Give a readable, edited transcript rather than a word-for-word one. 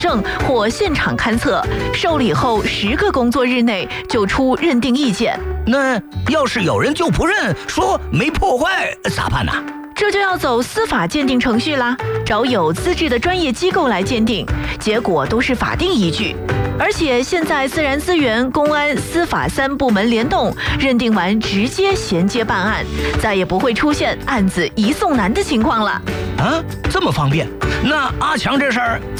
证或现场勘测，受理后10个工作日内就出认定意见。 那要是有人就不认，说没破坏，咋办呢？ 这就要走司法鉴定程序啦，找有资质的专业机构来鉴定，结果都是法定依据。而且现在自然资源、公安、司法3部门联动，认定完直接衔接办案，再也不会出现案子移送难的情况了。 啊，这么方便？那阿强这事儿